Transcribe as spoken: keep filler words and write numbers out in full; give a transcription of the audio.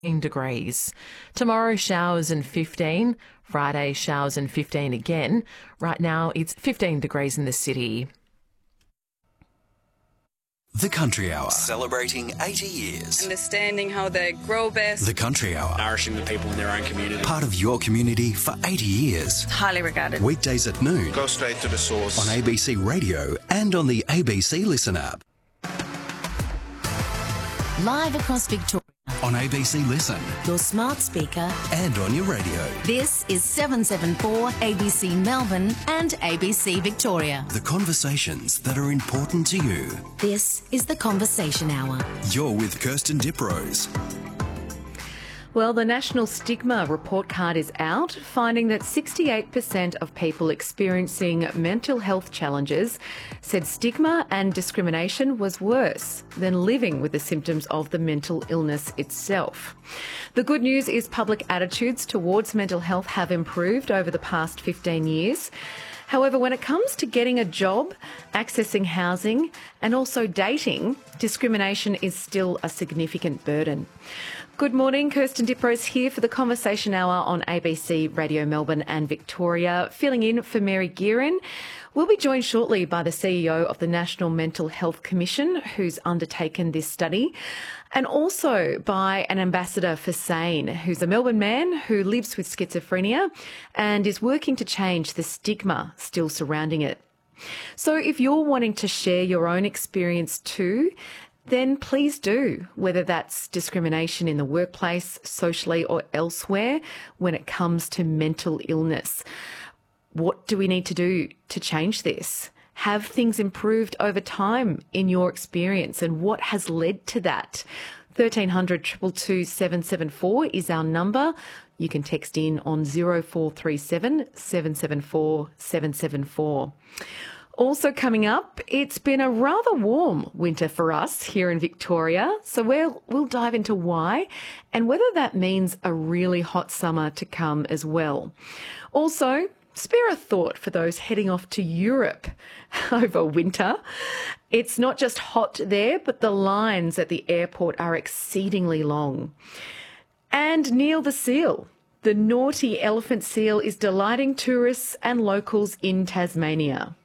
degrees. Tomorrow, showers and fifteen. Friday, showers and fifteen again. Right now, it's fifteen degrees in the city. The Country Hour, celebrating eighty years. Understanding how they grow best. The Country Hour, nourishing the people in their own community. Part of your community for eighty years. Highly regarded. Weekdays at noon. Go straight to the source. On A B C Radio and on the A B C Listen app. Live across Victoria. On A B C Listen. Your smart speaker. And on your radio. This is seven seven four A B C Melbourne and A B C Victoria. The conversations that are important to you. This is The Conversation Hour. You're with Kirsten Diprose. Well, the National Stigma Report Card is out, finding that sixty-eight percent of people experiencing mental health challenges said stigma and discrimination was worse than living with the symptoms of the mental illness itself. The good news is public attitudes towards mental health have improved over the past fifteen years. However, when it comes to getting a job, accessing housing and also dating, discrimination is still a significant burden. Good morning, Kirsten Diprose here for the Conversation Hour on A B C Radio Melbourne and Victoria, filling in for Mary Gearin. We'll be joined shortly by the C E O of the National Mental Health Commission, who's undertaken this study, and also by an ambassador for SANE, who's a Melbourne man who lives with schizophrenia and is working to change the stigma still surrounding it. So if you're wanting to share your own experience too, then please do, whether that's discrimination in the workplace, socially or elsewhere, when it comes to mental illness. What do we need to do to change this? Have things improved over time in your experience, and what has led to that? thirteen hundred, two two two, seven seven four is our number. You can text in on zero four three seven, seven seven four, seven seven four. Also coming up, it's been a rather warm winter for us here in Victoria, so we'll, we'll dive into why and whether that means a really hot summer to come as well. Also, spare a thought for those heading off to Europe over winter. It's not just hot there, but the lines at the airport are exceedingly long. And Neil the seal, the naughty elephant seal, is delighting tourists and locals in Tasmania.